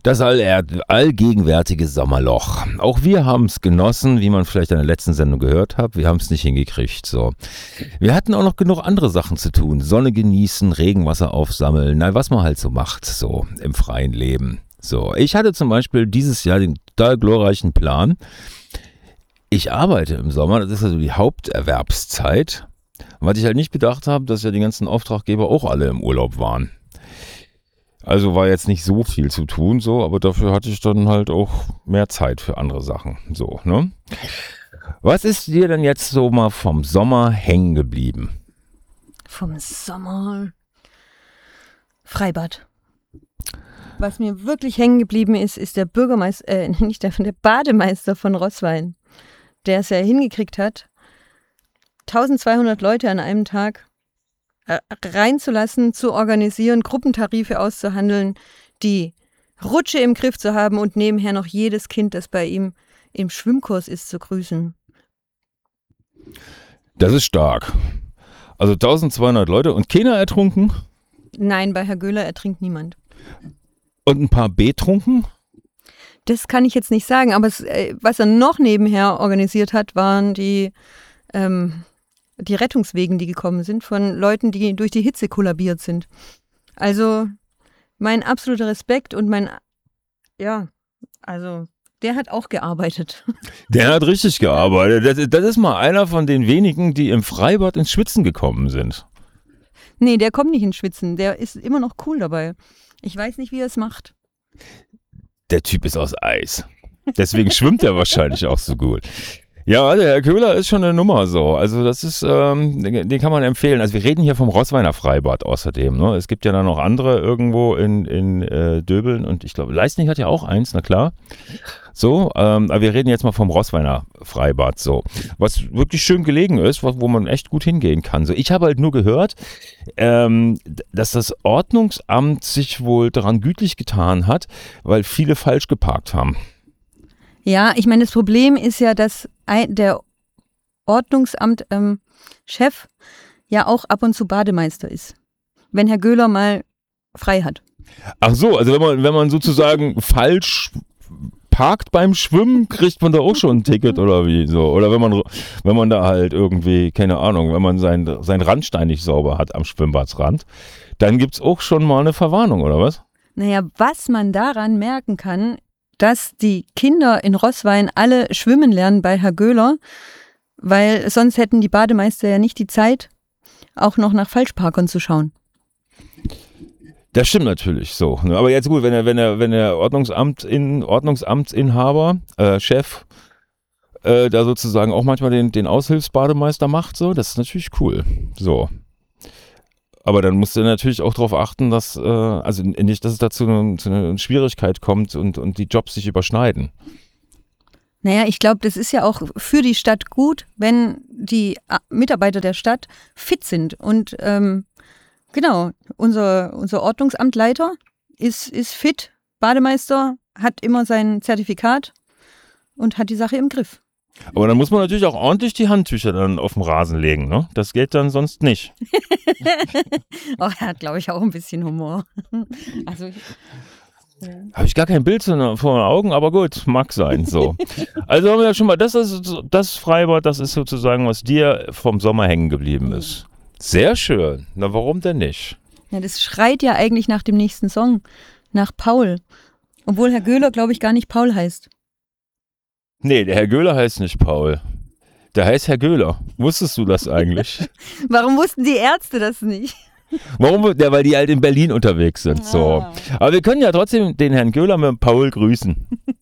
Das allgegenwärtige Sommerloch. Auch wir haben es genossen, wie man vielleicht in der letzten Sendung gehört hat. Wir haben es nicht hingekriegt. So. Wir hatten auch noch genug andere Sachen zu tun. Sonne genießen, Regenwasser aufsammeln, was man halt so macht, so im freien Leben. So. Ich hatte zum Beispiel dieses Jahr den total glorreichen Plan. Ich arbeite im Sommer, das ist also die Haupterwerbszeit. Und was ich halt nicht bedacht habe, dass ja die ganzen Auftraggeber auch alle im Urlaub waren. Also war jetzt nicht so viel zu tun, so, aber dafür hatte ich dann halt auch mehr Zeit für andere Sachen. So, ne? Was ist dir denn jetzt so mal vom Sommer hängen geblieben? Vom Sommer? Freibad. Was mir wirklich hängen geblieben ist der Bürgermeister, der Bademeister von Roßwein, der es ja hingekriegt hat, 1200 Leute an einem Tag reinzulassen, zu organisieren, Gruppentarife auszuhandeln, die Rutsche im Griff zu haben und nebenher noch jedes Kind, das bei ihm im Schwimmkurs ist, zu grüßen. Das ist stark. Also 1200 Leute und keiner ertrunken? Nein, bei Herr Göhler ertrinkt niemand. Und ein paar betrunken? Das kann ich jetzt nicht sagen, aber was er noch nebenher organisiert hat, waren die Rettungswegen, die gekommen sind von Leuten, die durch die Hitze kollabiert sind. Also mein absoluter Respekt und der hat auch gearbeitet. Der hat richtig gearbeitet. Das ist mal einer von den wenigen, die im Freibad ins Schwitzen gekommen sind. Nee, der kommt nicht ins Schwitzen. Der ist immer noch cool dabei. Ich weiß nicht, wie er es macht. Der Typ ist aus Eis. Deswegen schwimmt er wahrscheinlich auch so gut. Ja, der Herr Köhler ist schon eine Nummer so. Also das ist, den kann man empfehlen. Also wir reden hier vom Roßweiner Freibad außerdem. Ne? Es gibt ja dann noch andere irgendwo in Döbeln und ich glaube, Leisnig hat ja auch eins, na klar. So, aber wir reden jetzt mal vom Roßweiner Freibad so. Was wirklich schön gelegen ist, wo man echt gut hingehen kann. So, ich habe halt nur gehört, dass das Ordnungsamt sich wohl daran gütlich getan hat, weil viele falsch geparkt haben. Ja, ich meine, das Problem ist ja, dass der Ordnungsamt-Chef ja auch ab und zu Bademeister ist, wenn Herr Göhler mal frei hat. Ach so, also wenn man sozusagen falsch parkt beim Schwimmen, kriegt man da auch schon ein Ticket oder wie so? Oder wenn man da halt irgendwie, keine Ahnung, wenn man sein Randstein nicht sauber hat am Schwimmbadsrand, dann gibt's auch schon mal eine Verwarnung, oder was? Naja, was man daran merken kann, dass die Kinder in Roßwein alle schwimmen lernen bei Herr Göhler, weil sonst hätten die Bademeister ja nicht die Zeit, auch noch nach Falschparkern zu schauen. Das stimmt natürlich so. Aber jetzt gut, wenn der Ordnungsamtsinhaber, Chef, da sozusagen auch manchmal den Aushilfsbademeister macht, so, das ist natürlich cool. So. Aber dann musst du natürlich auch darauf achten, dass nicht, dass es dazu zu einer Schwierigkeit kommt und die Jobs sich überschneiden. Naja, ich glaube, das ist ja auch für die Stadt gut, wenn die Mitarbeiter der Stadt fit sind. Und genau, unser Ordnungsamtleiter ist fit, Bademeister, hat immer sein Zertifikat und hat die Sache im Griff. Aber dann muss man natürlich auch ordentlich die Handtücher dann auf den Rasen legen, ne? Das geht dann sonst nicht. Oh, er hat, glaube ich, auch ein bisschen Humor. Also habe ich gar kein Bild vor den Augen, aber gut, mag sein, so. Also haben wir ja schon mal, das Freibad, das ist sozusagen, was dir vom Sommer hängen geblieben ist. Sehr schön. Na, warum denn nicht? Ja, das schreit ja eigentlich nach dem nächsten Song, nach Paul. Obwohl Herr Göhler, glaube ich, gar nicht Paul heißt. Nee, der Herr Göhler heißt nicht Paul. Der heißt Herr Göhler. Wusstest du das eigentlich? Warum wussten die Ärzte das nicht? Warum? Ja, weil die halt in Berlin unterwegs sind. So. Aber wir können ja trotzdem den Herrn Göhler mit Paul grüßen.